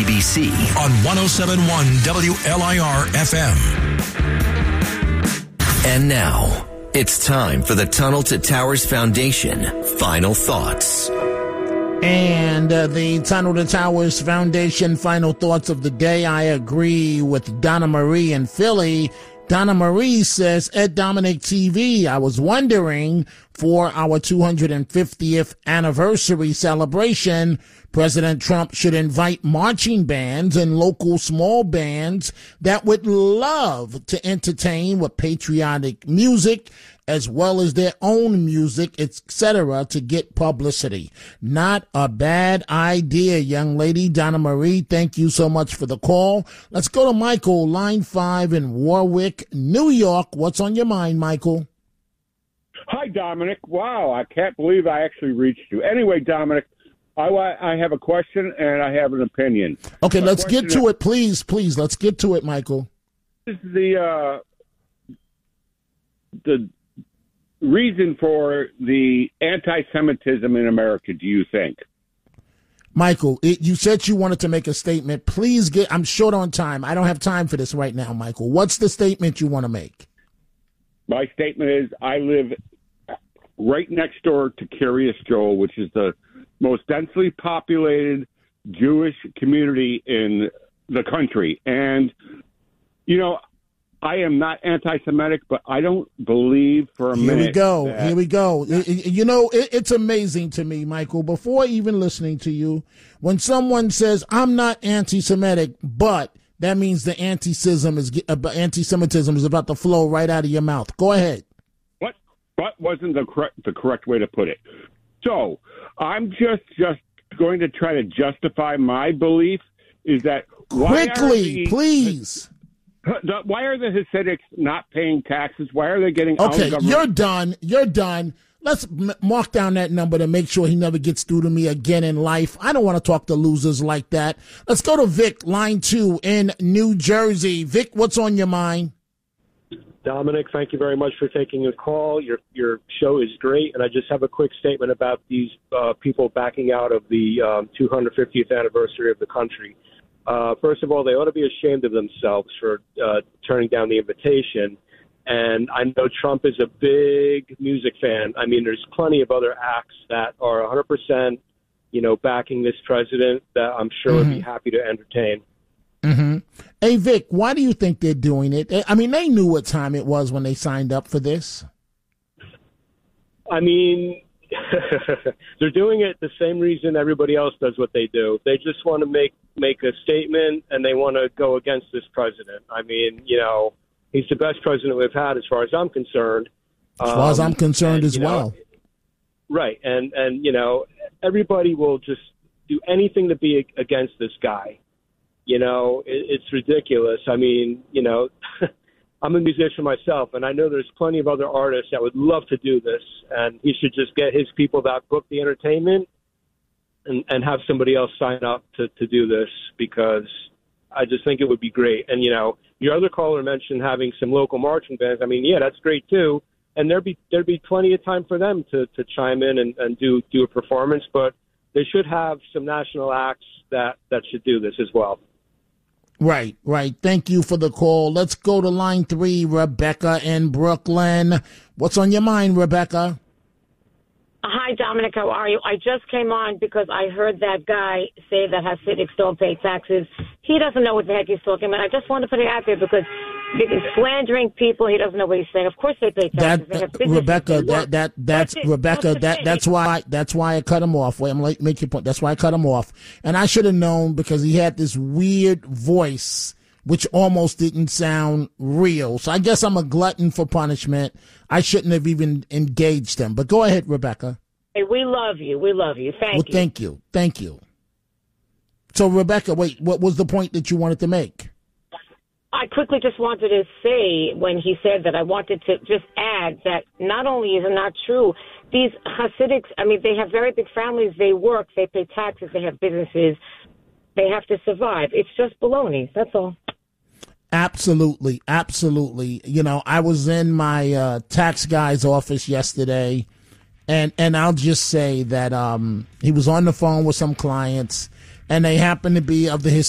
WABC on 107.1 WLIR FM. And now, it's time for the Tunnel to Towers Foundation Final Thoughts. And the Tunnel to Towers Foundation final thoughts of the day. I agree with Donna Marie in Philly. Donna Marie says, at Dominic TV, I was wondering, for our 250th anniversary celebration, President Trump should invite marching bands and local small bands that would love to entertain with patriotic music as well as their own music, etc., to get publicity. Not a bad idea, young lady. Donna Marie, thank you so much for the call. Let's go to Michael, line 5 in Warwick, New York. What's on your mind, Michael? Hi, Dominic. Wow, I can't believe I actually reached you. Anyway, Dominic, I have a question and I have an opinion. Okay, let's get to it, please. Let's get to it, Michael. This is the reason for the anti-Semitism in America, do you think? Michael, you said you wanted to make a statement. Please I'm short on time. I don't have time for this right now, Michael. What's the statement you want to make? My statement is I live right next door to Kiryas Joel, which is the most densely populated Jewish community in the country. And, you know, I am not anti-Semitic, but I don't believe for a minute. Here we go. You know, it's amazing to me, Michael, before even listening to you, when someone says, I'm not anti-Semitic, but that means the anti-Semitism is about to flow right out of your mouth. Go ahead. What wasn't the correct way to put it? So I'm just going to try to justify my belief is that quickly, please. Why are the Hasidics not paying taxes? Why are they getting out of government? You're done. Let's mark down that number to make sure he never gets through to me again in life. I don't want to talk to losers like that. Let's go to Vic, line 2 in New Jersey. Vic, what's on your mind? Dominic, thank you very much for taking a call. Your show is great, and I just have a quick statement about these people backing out of the 250th anniversary of the country. First of all, they ought to be ashamed of themselves for turning down the invitation. And I know Trump is a big music fan. I mean, there's plenty of other acts that are 100%, backing this president that I'm sure would be happy to entertain. Mm-hmm. Hey, Vic, why do you think they're doing it? I mean, they knew what time it was when they signed up for this. I mean, they're doing it the same reason everybody else does what they do. They just want to make a statement, and they want to go against this president. I mean, he's the best president we've had as far as I'm concerned. As far as I'm concerned as well. Right. And everybody will just do anything to be against this guy. It's ridiculous. I mean, I'm a musician myself, and I know there's plenty of other artists that would love to do this, and he should just get his people that book the entertainment and have somebody else sign up to do this, because I just think it would be great. And, your other caller mentioned having some local marching bands. I mean, yeah, that's great too. And there'd be plenty of time for them to chime in and do a performance, but they should have some national acts that should do this as well. Right. Thank you for the call. Let's go to line 3, Rebecca in Brooklyn. What's on your mind, Rebecca? Hi, Dominic. How are you? I just came on because I heard that guy say that Hasidics don't pay taxes. He doesn't know what the heck he's talking about. I just want to put it out there because he's slandering people. He doesn't know what he's saying. Of course they pay taxes. That's why I cut him off. Wait, I'm like, make your point. That's why I cut him off. And I should have known because he had this weird voice which almost didn't sound real. So I guess I'm a glutton for punishment. I shouldn't have even engaged him. But go ahead, Rebecca. Hey, we love you. Thank you. Thank you. So, Rebecca, wait, what was the point that you wanted to make? I quickly just wanted to say, when he said that, I wanted to just add that not only is it not true, these Hasidics, I mean, they have very big families, they work, they pay taxes, they have businesses, they have to survive. It's just baloney, that's all. Absolutely. I was in my tax guy's office yesterday, and I'll just say that he was on the phone with some clients, and they happened to be of the